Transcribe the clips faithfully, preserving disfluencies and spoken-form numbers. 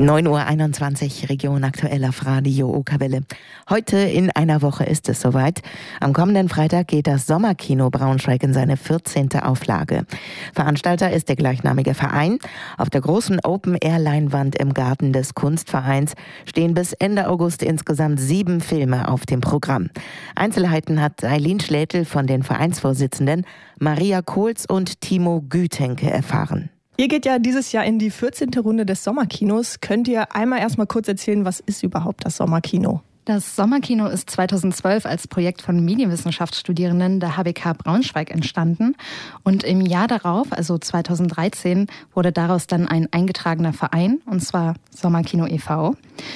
neun Uhr einundzwanzig, Region aktuell auf Radio Okerwelle. Heute in einer Woche ist es soweit. Am kommenden Freitag geht das Sommerkino Braunschweig in seine vierzehnte Auflage. Veranstalter ist der gleichnamige Verein. Auf der großen Open-Air-Leinwand im Garten des Kunstvereins stehen bis Ende August insgesamt sieben Filme auf dem Programm. Einzelheiten hat Eileen Schlätel von den Vereinsvorsitzenden Maria Kohls und Timo Gütenke erfahren. Ihr geht ja dieses Jahr in die vierzehnte Runde des Sommerkinos. Könnt ihr einmal erstmal kurz erzählen, was ist überhaupt das Sommerkino? Das Sommerkino ist zweitausendzwölf als Projekt von Medienwissenschaftsstudierenden der H B K Braunschweig entstanden. Und im Jahr darauf, also zweitausenddreizehn, wurde daraus dann ein eingetragener Verein, und zwar Sommerkino e V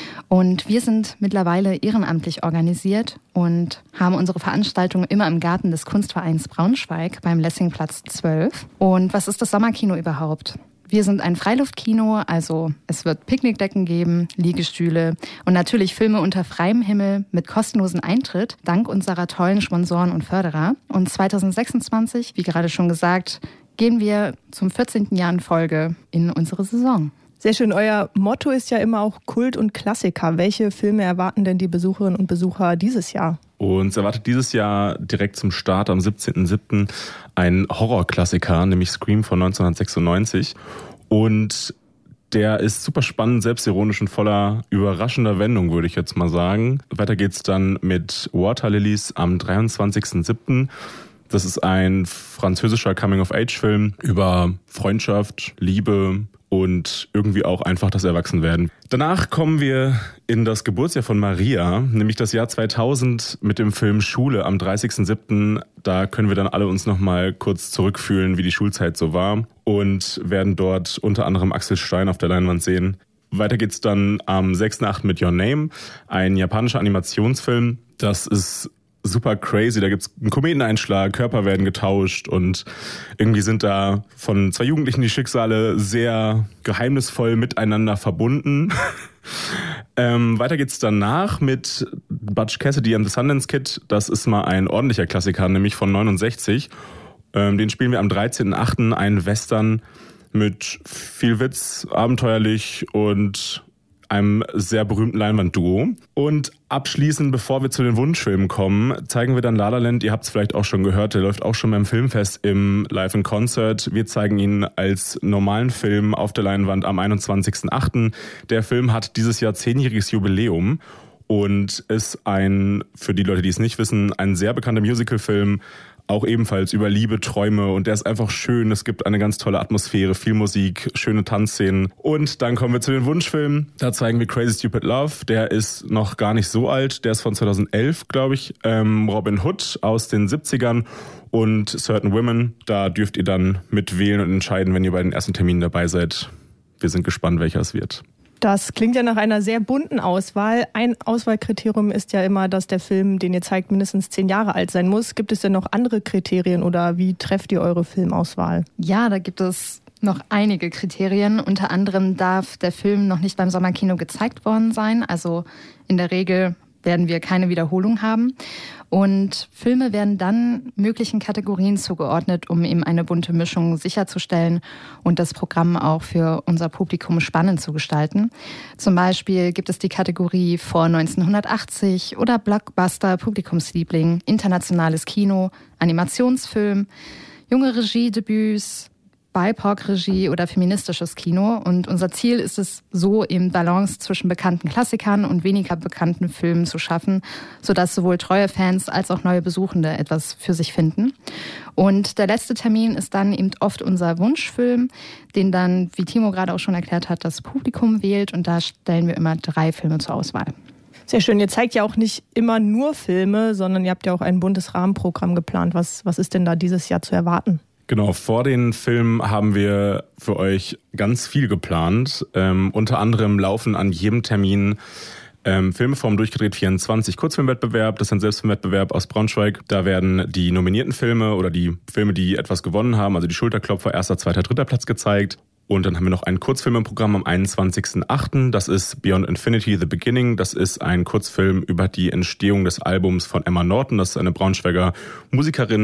Und wir sind mittlerweile ehrenamtlich organisiert und haben unsere Veranstaltungen immer im Garten des Kunstvereins Braunschweig beim Lessingplatz zwölf. Und was ist das Sommerkino überhaupt? Wir sind ein Freiluftkino, also es wird Picknickdecken geben, Liegestühle und natürlich Filme unter freiem Himmel mit kostenlosem Eintritt, dank unserer tollen Sponsoren und Förderer. Und zweitausendsechsundzwanzig, wie gerade schon gesagt, gehen wir zum vierzehnten Jahr in Folge in unsere Saison. Sehr schön, euer Motto ist ja immer auch Kult und Klassiker. Welche Filme erwarten denn die Besucherinnen und Besucher dieses Jahr? Uns erwartet dieses Jahr direkt zum Start am siebzehnten siebten ein Horrorklassiker, nämlich Scream von neunzehnhundertsechsundneunzig. Und der ist super spannend, selbstironisch und voller überraschender Wendung, würde ich jetzt mal sagen. Weiter geht's dann mit Water Lilies am dreiundzwanzigsten siebten Das ist ein französischer Coming-of-Age-Film über Freundschaft, Liebe und irgendwie auch einfach das Erwachsenwerden. Danach kommen wir in das Geburtsjahr von Maria, nämlich das Jahr zweitausend mit dem Film Schule am dreißigsten siebten Da können wir dann alle uns nochmal kurz zurückfühlen, wie die Schulzeit so war und werden dort unter anderem Axel Stein auf der Leinwand sehen. Weiter geht's dann am sechsten achten mit Your Name, ein japanischer Animationsfilm. Das ist super crazy, da gibt's einen Kometeneinschlag, Körper werden getauscht und irgendwie sind da von zwei Jugendlichen die Schicksale sehr geheimnisvoll miteinander verbunden. ähm, weiter geht's danach mit Butch Cassidy and the Sundance Kid. Das ist mal ein ordentlicher Klassiker, nämlich von neunundsechzig. Ähm, den spielen wir am dreizehnten achten ein Western mit viel Witz, abenteuerlich und einem sehr berühmten Leinwandduo. Und abschließend, bevor wir zu den Wunschfilmen kommen, zeigen wir dann La La Land. Ihr habt es vielleicht auch schon gehört, der läuft auch schon beim Filmfest im Live in Concert. Wir zeigen ihn als normalen Film auf der Leinwand am einundzwanzigsten achten Der Film hat dieses Jahr zehnjähriges Jubiläum und ist ein, für die Leute, die es nicht wissen, ein sehr bekannter Musicalfilm, auch ebenfalls über Liebe, Träume und der ist einfach schön. Es gibt eine ganz tolle Atmosphäre, viel Musik, schöne Tanzszenen. Und dann kommen wir zu den Wunschfilmen. Da zeigen wir Crazy Stupid Love. Der ist noch gar nicht so alt. Der ist von zweitausendelf, glaube ich. Ähm, Robin Hood aus den siebzigern und Certain Women. Da dürft ihr dann mitwählen und entscheiden, wenn ihr bei den ersten Terminen dabei seid. Wir sind gespannt, welcher es wird. Das klingt ja nach einer sehr bunten Auswahl. Ein Auswahlkriterium ist ja immer, dass der Film, den ihr zeigt, mindestens zehn Jahre alt sein muss. Gibt es denn noch andere Kriterien oder wie trefft ihr eure Filmauswahl? Ja, da gibt es noch einige Kriterien. Unter anderem darf der Film noch nicht beim Sommerkino gezeigt worden sein. Also in der Regel werden wir keine Wiederholung haben. Und Filme werden dann möglichen Kategorien zugeordnet, um eben eine bunte Mischung sicherzustellen und das Programm auch für unser Publikum spannend zu gestalten. Zum Beispiel gibt es die Kategorie vor neunzehnhundertachtzig oder Blockbuster, Publikumsliebling, internationales Kino, Animationsfilm, junge Regiedebüts, B I P O C-Regie oder feministisches Kino. Und unser Ziel ist es, so eben Balance zwischen bekannten Klassikern und weniger bekannten Filmen zu schaffen, sodass sowohl treue Fans als auch neue Besuchende etwas für sich finden. Und der letzte Termin ist dann eben oft unser Wunschfilm, den dann, wie Timo gerade auch schon erklärt hat, das Publikum wählt. Und da stellen wir immer drei Filme zur Auswahl. Sehr schön. Ihr zeigt ja auch nicht immer nur Filme, sondern ihr habt ja auch ein buntes Rahmenprogramm geplant. Was, was ist denn da dieses Jahr zu erwarten? Genau, vor den Filmen haben wir für euch ganz viel geplant. Ähm, unter anderem laufen an jedem Termin ähm, Filme vom Durchgedreht vierundzwanzig Kurzfilmwettbewerb. Das ist ein Selbstfilmwettbewerb aus Braunschweig. Da werden die nominierten Filme oder die Filme, die etwas gewonnen haben, also die Schulterklopfer, erster, zweiter, dritter Platz gezeigt. Und dann haben wir noch einen Kurzfilm im Programm am einundzwanzigsten achten Das ist Beyond Infinity, The Beginning. Das ist ein Kurzfilm über die Entstehung des Albums von Emma Norton. Das ist eine Braunschweiger Musikerin,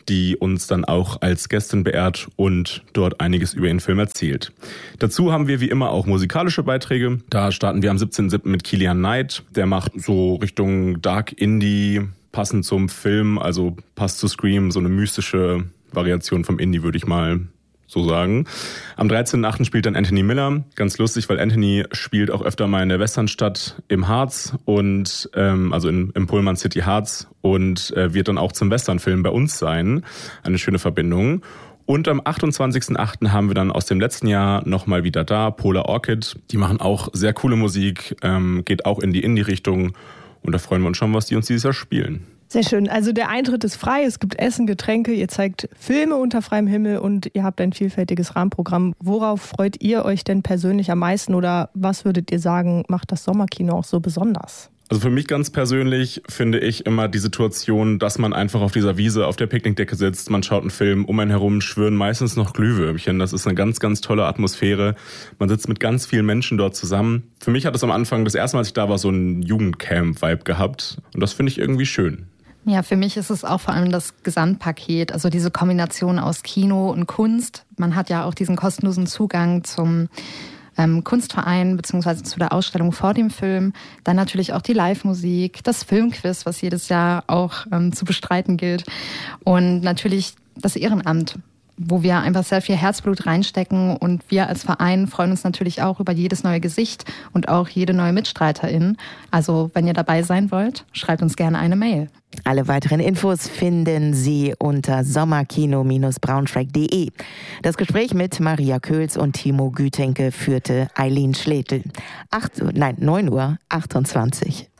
die uns dann auch als Gästin beehrt und dort einiges über den Film erzählt. Dazu haben wir wie immer auch musikalische Beiträge. Da starten wir am siebzehnten siebten mit Kilian Knight. Der macht so Richtung Dark Indie, passend zum Film, also passt zu Scream, so eine mystische Variation vom Indie, würde ich mal so sagen. Am dreizehnten achten spielt dann Anthony Miller. Ganz lustig, weil Anthony spielt auch öfter mal in der Westernstadt im Harz und ähm, also in, im Pullman City Harz und äh, wird dann auch zum Westernfilm bei uns sein. Eine schöne Verbindung. Und am achtundzwanzigsten achten haben wir dann aus dem letzten Jahr nochmal wieder da, Polar Orchid. Die machen auch sehr coole Musik, ähm, geht auch in die Indie-Richtung. Und da freuen wir uns schon, was die uns dieses Jahr spielen. Sehr schön. Also der Eintritt ist frei, es gibt Essen, Getränke, ihr zeigt Filme unter freiem Himmel und ihr habt ein vielfältiges Rahmenprogramm. Worauf freut ihr euch denn persönlich am meisten oder was würdet ihr sagen, macht das Sommerkino auch so besonders? Also für mich ganz persönlich finde ich immer die Situation, dass man einfach auf dieser Wiese auf der Picknickdecke sitzt, man schaut einen Film, um einen herum schwirren meistens noch Glühwürmchen. Das ist eine ganz, ganz tolle Atmosphäre. Man sitzt mit ganz vielen Menschen dort zusammen. Für mich hat es am Anfang, das erste Mal, als ich da war, so einen Jugendcamp-Vibe gehabt. Und das finde ich irgendwie schön. Ja, für mich ist es auch vor allem das Gesamtpaket, also diese Kombination aus Kino und Kunst. Man hat ja auch diesen kostenlosen Zugang zum ähm, Kunstverein beziehungsweise zu der Ausstellung vor dem Film. Dann natürlich auch die Live-Musik, das Filmquiz, was jedes Jahr auch ähm, zu bestreiten gilt. Und natürlich das Ehrenamt, wo wir einfach sehr viel Herzblut reinstecken. Und wir als Verein freuen uns natürlich auch über jedes neue Gesicht und auch jede neue Mitstreiterin. Also wenn ihr dabei sein wollt, schreibt uns gerne eine Mail. Alle weiteren Infos finden Sie unter sommerkino Bindestrich braunschweig Punkt de. Das Gespräch mit Maria Köhls und Timo Gütenke führte Eileen Schletl. Acht, nein, neun Uhr achtundzwanzig.